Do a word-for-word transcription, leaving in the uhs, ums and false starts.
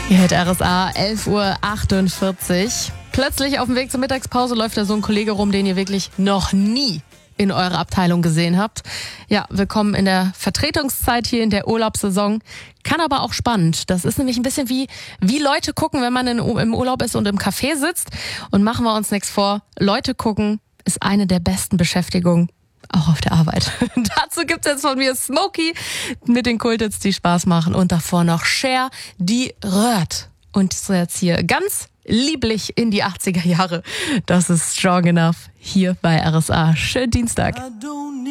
Ihr hört R S A, elf Uhr achtundvierzig. Plötzlich auf dem Weg zur Mittagspause läuft da so ein Kollege rum, den ihr wirklich noch nie in eurer Abteilung gesehen habt. Ja, willkommen in der Vertretungszeit hier in der Urlaubssaison. Kann aber auch spannend. Das ist nämlich ein bisschen wie, wie Leute gucken, wenn man in, im Urlaub ist und im Café sitzt. Und machen wir uns nichts vor, Leute gucken ist eine der besten Beschäftigungen. Auch auf der Arbeit. Dazu gibt's jetzt von mir Smokey mit den Kultits, die Spaß machen. Und davor noch Cher, die rührt. Und so jetzt hier ganz lieblich in die achtziger Jahre. Das ist Strong Enough hier bei R S A. Schönen Dienstag.